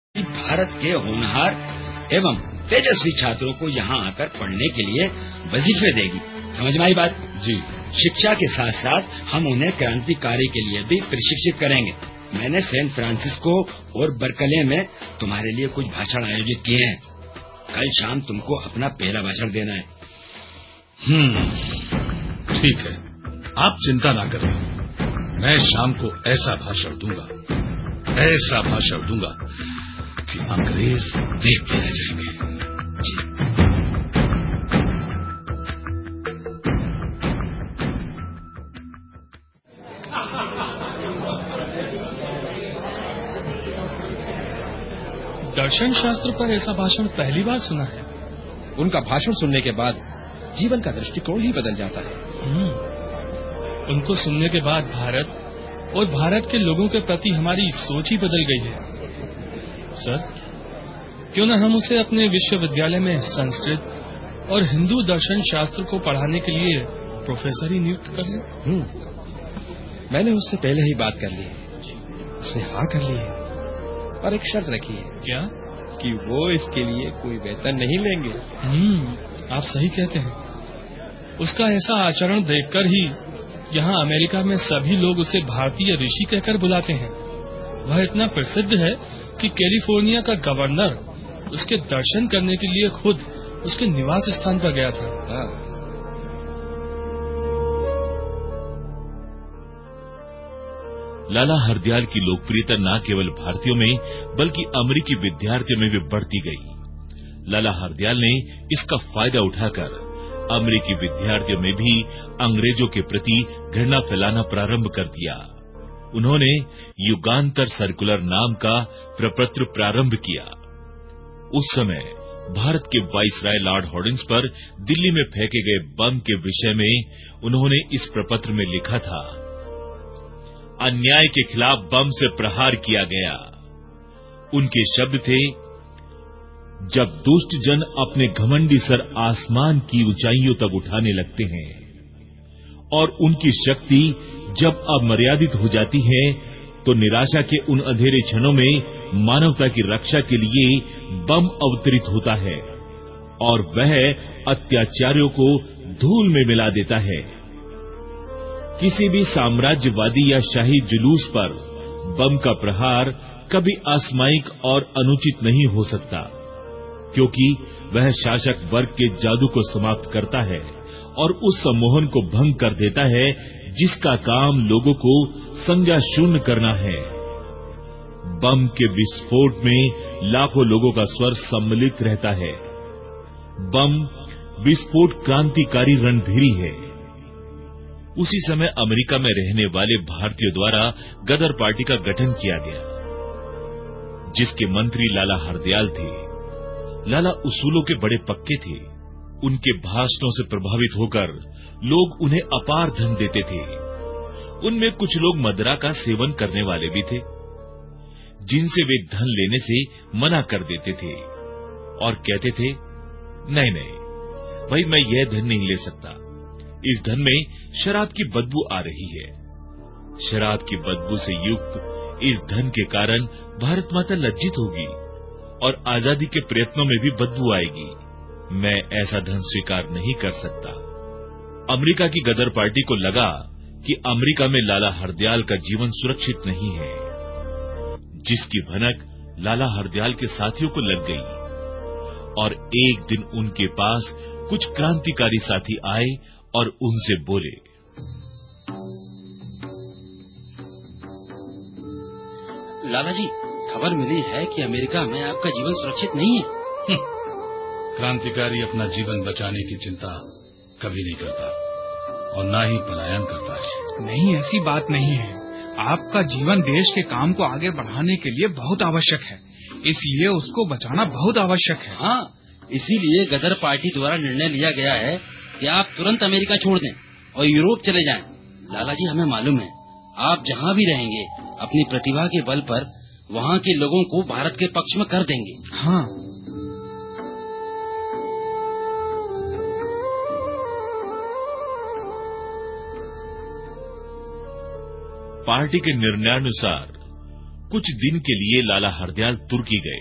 भारत के होनहार एवं तेजस्वी छात्रों को यहाँ आकर पढ़ने के लिए वजीफे देगी। समझ में आई बात? जी। शिक्षा के साथ साथ हम उन्हें क्रांतिकारी के लिए भी प्रशिक्षित करेंगे। मैंने सैन फ्रांसिस्को और बर्कले में तुम्हारे लिए कुछ भाषण आयोजित किए हैं। कल शाम तुमको अपना पहला भाषण देना है। ठीक है, आप चिंता ना करें। मैं शाम को ऐसा भाषण दूंगा कि अंग्रेज देखते रह जाएंगे। जी। दर्शन शास्त्र पर ऐसा भाषण पहली बार सुना है। उनका भाषण सुनने के बाद जीवन का दृष्टिकोण ही बदल जाता है। उनको सुनने के बाद भारत और भारत के लोगों के प्रति हमारी सोच ही बदल गई है। सर, क्यों न हम उसे अपने विश्वविद्यालय में संस्कृत और हिंदू दर्शन शास्त्र को पढ़ाने के लिए प्रोफेसर ही नियुक्त कर लें? मैंने उससे पहले ही बात कर ली है। उसने हाँ कर ली है और एक शर्त रखी है। क्या? कि वो इसके लिए कोई वेतन नहीं लेंगे। आप सही कहते हैं। उसका ऐसा आचरण देखकर ही यहाँ अमेरिका में सभी लोग उसे भारतीय ऋषि कहकर बुलाते हैं। वह इतना प्रसिद्ध है कि कैलिफोर्निया का गवर्नर उसके दर्शन करने के लिए खुद उसके निवास स्थान पर गया था। लाला हरदयाल की लोकप्रियता न केवल भारतीयों में बल्कि अमेरिकी विद्यार्थियों में भी बढ़ती गई। लाला हरदयाल ने इसका फायदा उठाकर अमेरिकी विद्यार्थियों में भी अंग्रेजों के प्रति घृणा फैलाना प्रारंभ कर दिया। उन्होंने युगांतर सर्कुलर नाम का प्रपत्र प्रारंभ किया। उस समय भारत के वाइसराय लॉर्ड हॉर्डिंस पर दिल्ली में फेंके गए बम के विषय में उन्होंने इस प्रपत्र में लिखा था, अन्याय के खिलाफ बम से प्रहार किया गया। उनके शब्द थे, जब दुष्ट जन अपने घमंडी सर आसमान की ऊंचाइयों तक उठाने लगते हैं और उनकी शक्ति जब अमर्यादित हो जाती है तो निराशा के उन अंधेरे क्षणों में मानवता की रक्षा के लिए बम अवतरित होता है और वह अत्याचारियों को धूल में मिला देता है। किसी भी साम्राज्यवादी या शाही जुलूस पर बम का प्रहार कभी असामयिक और अनुचित नहीं हो सकता, क्योंकि वह शासक वर्ग के जादू को समाप्त करता है और उस सम्मोहन को भंग कर देता है जिसका काम लोगों को संज्ञा शून्य करना है। बम के विस्फोट में लाखों लोगों का स्वर सम्मिलित रहता है। बम विस्फोट क्रांतिकारी रणभेरी है। उसी समय अमेरिका में रहने वाले भारतीयों द्वारा गदर पार्टी का गठन किया गया, जिसके मंत्री लाला हरदयाल थे। लाला उसूलों के बड़े पक्के थे। उनके भाषणों से प्रभावित होकर लोग उन्हें अपार धन देते थे। उनमें कुछ लोग मदिरा का सेवन करने वाले भी थे, जिनसे वे धन लेने से मना कर देते थे और कहते थे, नहीं नहीं भाई, मैं यह धन नहीं ले सकता। इस धन में शराब की बदबू आ रही है। शराब की बदबू से युक्त इस धन के कारण भारत माता लज्जित होगी और आजादी के प्रयत्नों में भी बदबू आएगी। मैं ऐसा धन स्वीकार नहीं कर सकता। अमेरिका की गदर पार्टी को लगा कि अमेरिका में लाला हरदयाल का जीवन सुरक्षित नहीं है, जिसकी भनक लाला हरदयाल के साथियों को लग गई और एक दिन उनके पास कुछ क्रांतिकारी साथी आए और उनसे बोले, लाला जी, खबर मिली है कि अमेरिका में आपका जीवन सुरक्षित नहीं है। क्रांतिकारी अपना जीवन बचाने की चिंता कभी नहीं करता और ना ही पलायन करता है। नहीं, ऐसी बात नहीं है। आपका जीवन देश के काम को आगे बढ़ाने के लिए बहुत आवश्यक है, इसलिए उसको बचाना बहुत आवश्यक है। हाँ, इसीलिए गदर पार्टी द्वारा निर्णय लिया गया है कि आप तुरंत अमेरिका छोड़ दें और यूरोप चले जाएं। लाला जी, हमें मालूम है आप जहाँ भी रहेंगे अपनी प्रतिभा के बल पर वहाँ के लोगों को भारत के पक्ष में कर देंगे। हाँ, पार्टी के निर्णयानुसार कुछ दिन के लिए लाला हरदयाल तुर्की गए।